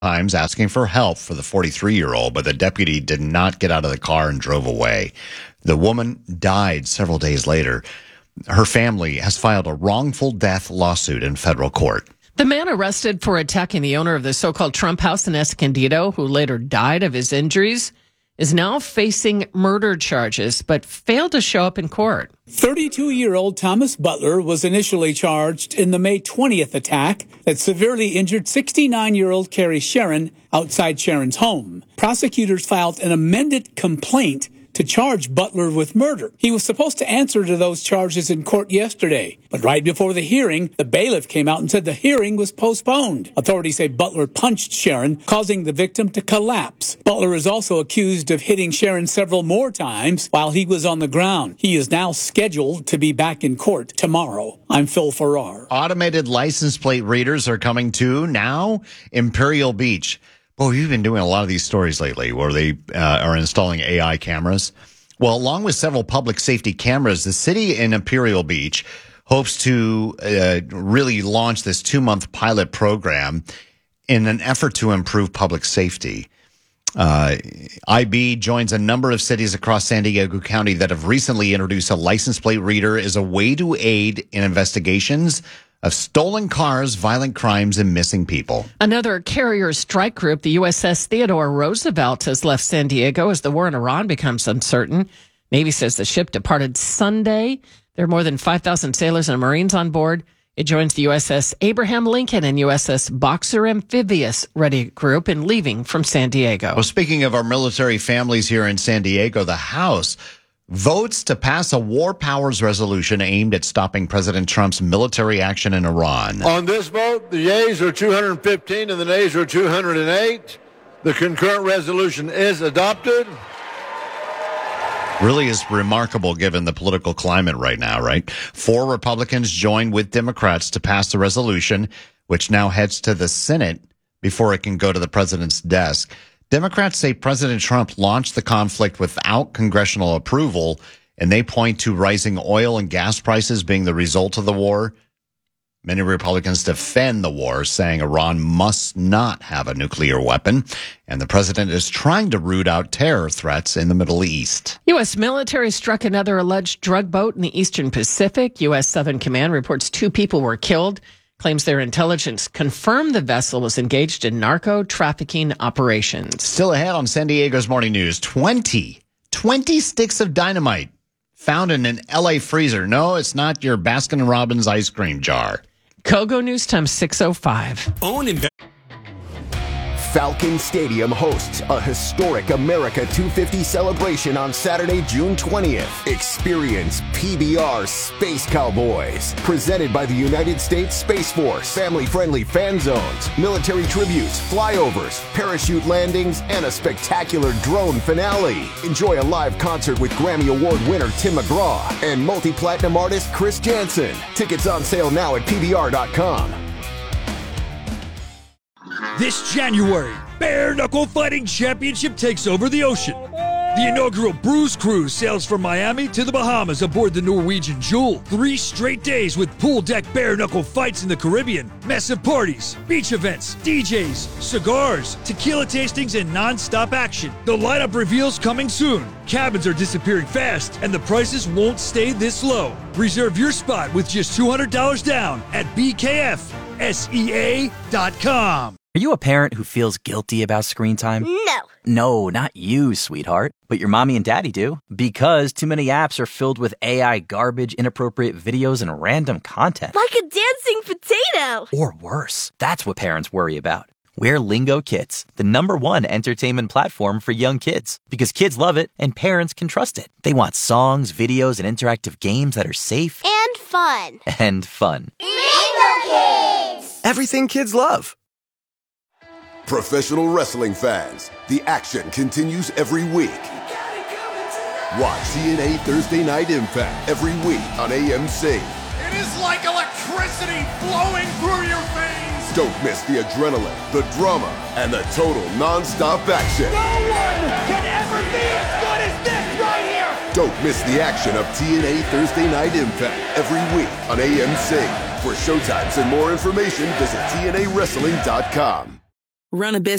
times asking for help for the 43-year-old, but the deputy did not get out of the car and drove away. The woman died several days later. Her family has filed a wrongful death lawsuit in federal court. The man arrested for attacking the owner of the so-called Trump house in Escondido, who later died of his injuries, is now facing murder charges, but failed to show up in court. 32-year-old Thomas Butler was initially charged in the May 20th attack that severely injured 69-year-old Carrie Sharon outside Sharon's home. Prosecutors filed an amended complaint to charge Butler with murder. He was supposed to answer to those charges in court yesterday, but right before the hearing, the bailiff came out and said the hearing was postponed. Authorities say Butler punched Sharon, causing the victim to collapse. Butler is also accused of hitting Sharon several more times while he was on the ground. He is now scheduled to be back in court tomorrow. I'm Phil Farrar. Automated license plate readers are coming to now Imperial Beach. Well, we've been doing a lot of these stories lately where they are installing AI cameras. Well, along with several public safety cameras, the city in Imperial Beach hopes to really launch this 2-month pilot program in an effort to improve public safety. IB joins a number of cities across San Diego County that have recently introduced a license plate reader as a way to aid in investigations of stolen cars, violent crimes, and missing people. Another carrier strike group, the USS Theodore Roosevelt, has left San Diego as the war in Iran becomes uncertain. Navy says the ship departed Sunday. There are more than 5,000 sailors and Marines on board. It joins the USS Abraham Lincoln and USS Boxer Amphibious Ready Group in leaving from San Diego. Well, speaking of our military families here in San Diego, the House votes to pass a war powers resolution aimed at stopping President Trump's military action in Iran. On this vote, the yeas are 215 and the nays are 208. The concurrent resolution is adopted. Really is remarkable given the political climate right now, right? 4 Republicans joined with Democrats to pass the resolution, which now heads to the Senate before it can go to the president's desk. Democrats say President Trump launched the conflict without congressional approval, and they point to rising oil and gas prices being the result of the war. Many Republicans defend the war, saying Iran must not have a nuclear weapon, and the president is trying to root out terror threats in the Middle East. U.S. military struck another alleged drug boat in the Eastern Pacific. U.S. Southern Command reports 2 people were killed. Claims their intelligence confirmed the vessel was engaged in narco-trafficking operations. Still ahead on San Diego's Morning News, 20 sticks of dynamite found in an L.A. freezer. No, it's not your Baskin-Robbins ice cream jar. Kogo News Time 6:05. Falcon Stadium hosts a historic America 250 celebration on Saturday, June 20th. Experience PBR Space Cowboys, presented by the United States Space Force. Family-friendly fan zones, military tributes, flyovers, parachute landings, and a spectacular drone finale. Enjoy a live concert with Grammy Award winner Tim McGraw and multi-platinum artist Chris Jansen. Tickets on sale now at PBR.com. This January, Bare Knuckle Fighting Championship takes over the ocean. The inaugural Bruise Cruise sails from Miami to the Bahamas aboard the Norwegian Jewel. 3 straight days with pool deck bare knuckle fights in the Caribbean, massive parties, beach events, DJs, cigars, tequila tastings, and non-stop action. The lineup reveals coming soon. Cabins are disappearing fast, and the prices won't stay this low. Reserve your spot with just $200 down at BKFSEA.com. Are you a parent who feels guilty about screen time? No. No, not you, sweetheart. But your mommy and daddy do. Because too many apps are filled with AI garbage, inappropriate videos, and random content. Like a dancing potato. Or worse. That's what parents worry about. We're Lingo Kids, the #1 entertainment platform for young kids. Because kids love it and parents can trust it. They want songs, videos, and interactive games that are safe. And fun. And fun. Lingo Kids! Everything kids love. Professional wrestling fans, the action continues every week. Watch TNA Thursday Night Impact every week on AMC. It is like electricity flowing through your veins. Don't miss the adrenaline, the drama, and the total non-stop action. No one can ever be as good as this right here. Don't miss the action of TNA Thursday Night Impact every week on AMC. For showtimes and more information, visit TNAWrestling.com. Run a business.